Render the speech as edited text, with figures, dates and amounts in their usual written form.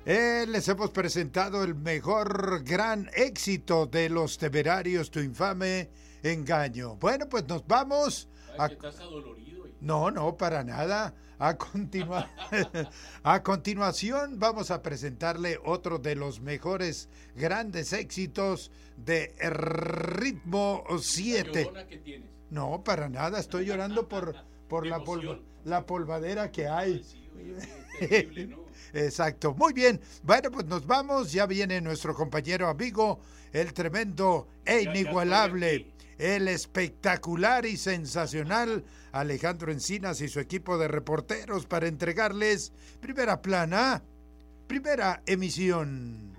Les hemos presentado el mejor gran éxito de Los Temerarios, Tu infame engaño. Bueno, pues nos vamos. Ay, que estás adolorido. No, para nada. A continuación vamos a presentarle otro de los mejores grandes éxitos de Ritmo 7. ¿La que tienes? No, para nada. Estoy llorando por la polvadera que hay. Sí, oye, terrible, ¿no? Exacto, muy bien. Bueno, pues nos vamos. Ya viene nuestro compañero amigo, el tremendo e inigualable, el espectacular y sensacional Alejandro Encinas y su equipo de reporteros para entregarles Primera Plana, primera emisión.